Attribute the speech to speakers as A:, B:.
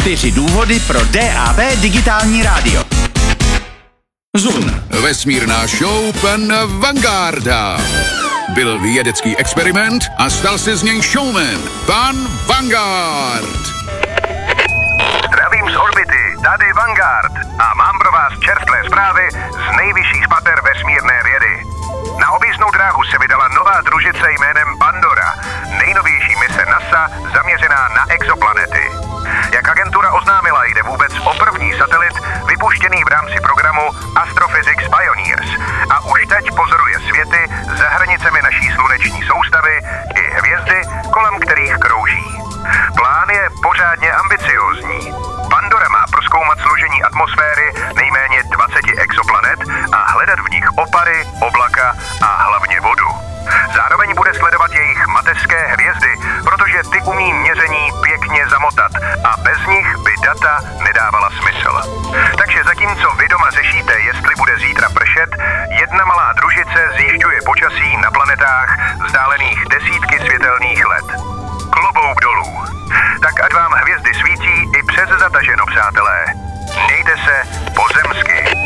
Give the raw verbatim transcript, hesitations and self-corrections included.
A: Čtyři důvody pro D A B digitální rádio. Zun.
B: Vesmírná show pan Vangarda. Byl vědecký experiment a stal se z něj showman. Pan Vanguard.
C: Zdravím z orbity, tady Vanguard a mám pro vás čerstvé zprávy z nejvyšších pater vesmírné vědy. Na objízdnou dráhu se vydala nová družice jménem Pandora, nejnovější mise NASA zaměřená na exoplanety. Jak agentura oznámila, jde vůbec o první satelit vypuštěný v rámci programu Astrophysics Pioneers a už teď pozoruje světy za hranicemi naší sluneční soustavy i hvězdy, kolem kterých krouží. Plán je pořádně ambiciózní. Pandora má prozkoumat složení atmosféry nejméně dvaceti exoplanet a hledat v nich opary, oblaka a hlavně vodu. Zároveň bude sledovat jejich mateřské hvězdy, protože ty umí měření pěkně zamotat a bez nich by data nedávala smysl. Takže zatímco vy doma řešíte, jestli bude zítra pršet, jedna malá družice zjišťuje počasí na planetách vzdálených desítky světelných let. Klobouk dolů. Tak ať vám hvězdy svítí i přes zataženo, přátelé. Mějte se pozemsky.